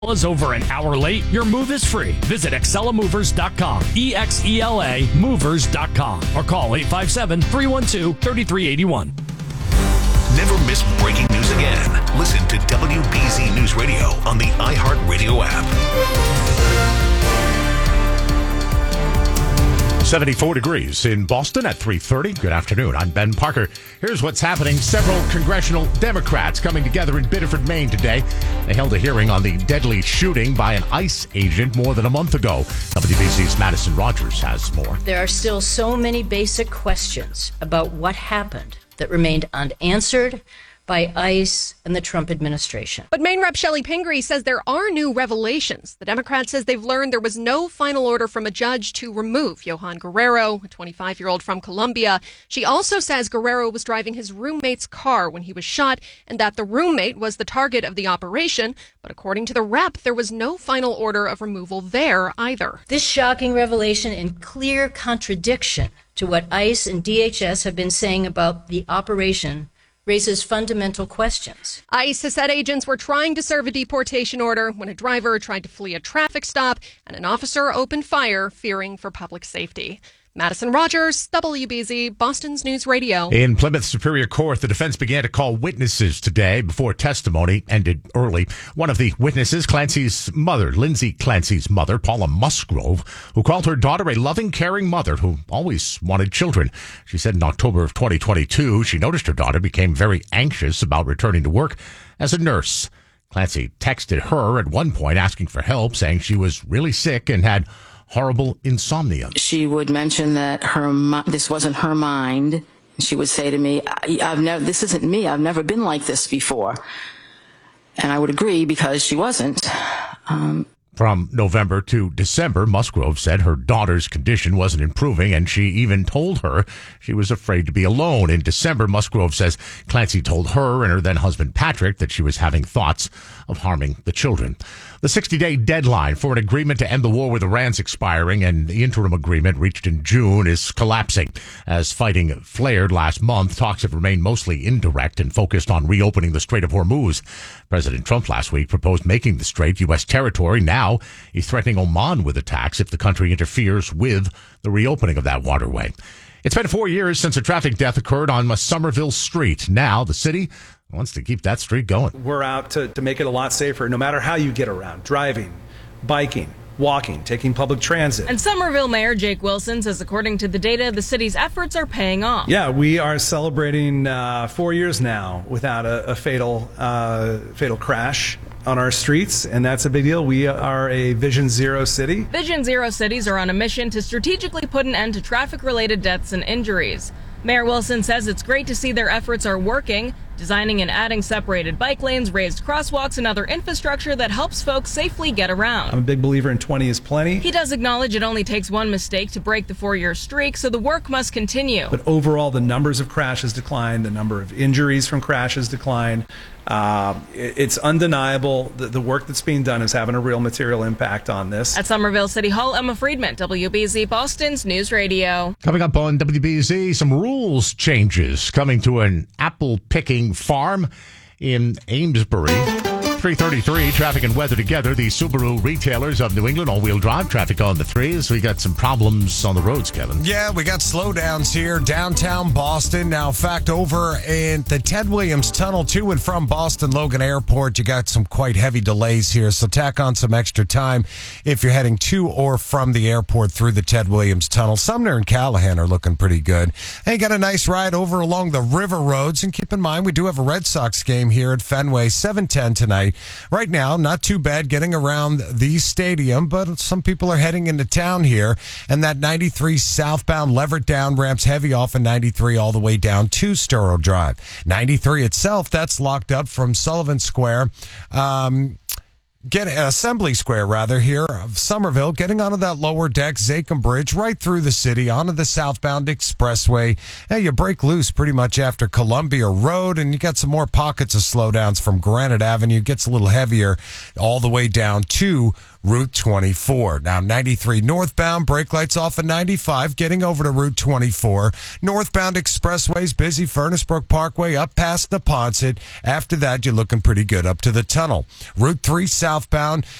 is over an hour late, your move is free. Visit ExcelaMovers.com, EXELA Movers.com, or call 857-312-3381. Never miss breaking news again. Listen to WBZ News Radio on the iHeartRadio app. 74 degrees in Boston at 3:30. Good afternoon. I'm Ben Parker. Here's what's happening. Several congressional Democrats coming together in Biddeford, Maine today. They held a hearing on the deadly shooting by an ICE agent more than a month ago. WBZ's Madison Rogers has more. There are still so many basic questions about what happened that remained unanswered by ICE and the Trump administration. But Maine Rep. Shelley Pingree says there are new revelations. The Democrat says they've learned there was no final order from a judge to remove Johan Guerrero, a 25-year-old from Colombia. She also says Guerrero was driving his roommate's car when he was shot and that the roommate was the target of the operation. But according to the rep, there was no final order of removal there either. This shocking revelation in clear contradiction to what ICE and DHS have been saying about the operation raises fundamental questions. ICE has said agents were trying to serve a deportation order when a driver tried to flee a traffic stop and an officer opened fire, fearing for public safety. Madison Rogers, WBZ, Boston's News Radio. In Plymouth Superior Court, the defense began to call witnesses today before testimony ended early. One of the witnesses, Clancy's mother, Lindsay Clancy's mother, Paula Musgrove, who called her daughter a loving, caring mother who always wanted children. She said in October of 2022, she noticed her daughter became very anxious about returning to work as a nurse. Clancy texted her at one point asking for help, saying she was really sick and had horrible insomnia. She would mention that this wasn't her mind. She would say to me, this isn't me. I've never been like this before. And I would agree because she wasn't. From November to December, Musgrove said her daughter's condition wasn't improving, and she even told her she was afraid to be alone. In December, Musgrove says Clancy told her and her then-husband Patrick that she was having thoughts of harming the children. The 60-day deadline for an agreement to end the war with Iran's expiring, and the interim agreement reached in June is collapsing. As fighting flared last month, talks have remained mostly indirect and focused on reopening the Strait of Hormuz. President Trump last week proposed making the strait U.S. territory. Now he's threatening Oman with attacks if the country interferes with the reopening of that waterway. It's been 4 years since a traffic death occurred on Somerville Street. Now the city wants to keep that street going. We're out to make it a lot safer, no matter how you get around, driving, biking, walking, taking public transit. And Somerville Mayor Jake Wilson says, according to the data, the city's efforts are paying off. Yeah, we are celebrating 4 years now without a fatal crash on our streets, and that's a big deal. We are a Vision Zero city. Vision Zero cities are on a mission to strategically put an end to traffic-related deaths and injuries. Mayor Wilson says it's great to see their efforts are working, designing and adding separated bike lanes, raised crosswalks, and other infrastructure that helps folks safely get around. I'm a big believer in 20 is plenty. He does acknowledge it only takes one mistake to break the 4-year streak, so the work must continue. But overall, the numbers of crashes decline, the number of injuries from crashes decline. It's undeniable that the work that's being done is having a real material impact on this. At Somerville City Hall, Emma Friedman, WBZ Boston's News Radio. Coming up on WBZ, some rules changes coming to an apple picking farm in Amesbury. 3:33, traffic and weather together. The Subaru retailers of New England, all-wheel drive traffic on the threes. We got some problems on the roads, Kevin. Yeah, we got slowdowns here downtown Boston. Now, in fact, over in the Ted Williams Tunnel to and from Boston Logan Airport, you got some quite heavy delays here. So tack on some extra time if you're heading to or from the airport through the Ted Williams Tunnel. Sumner and Callahan are looking pretty good. Hey, got a nice ride over along the river roads. And keep in mind, we do have a Red Sox game here at Fenway, 7:10 tonight. Right now, not too bad getting around the stadium, but some people are heading into town here. And that 93 southbound Leverett down ramps heavy off of 93 all the way down to Storrow Drive. 93 itself, that's locked up from Sullivan Square. Get Assembly Square, rather, here of Somerville, getting onto that lower deck, Zachem Bridge, right through the city, onto the southbound expressway. Hey, you break loose pretty much after Columbia Road, and you got some more pockets of slowdowns from Granite Avenue. It gets a little heavier all the way down to Route 24. Now, 93 northbound, brake lights off of 95, getting over to Route 24. Northbound expressways, busy Furnace Brook Parkway up past the Ponset. After that, you're looking pretty good up to the tunnel. Route 3 south southbound.